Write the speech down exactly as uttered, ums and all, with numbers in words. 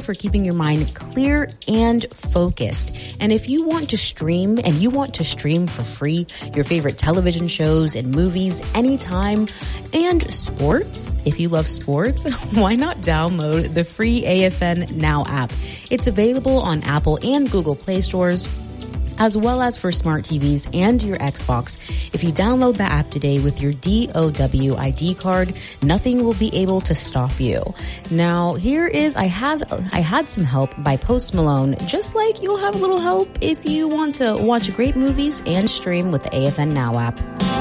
for keeping your mind clear and focused. And if you want to stream and you want to stream for free your favorite television shows and movies anytime, and sports, if you love sports, why not download the free A F N Now app? It's available on Apple and Google Play stores, as well as for smart T Vs and your Xbox. If you download the app today with your D O W I D card, nothing will be able to stop you. Now, here is, I had, I had some help by Post Malone, just like you'll have a little help if you want to watch great movies and stream with the A F N Now app.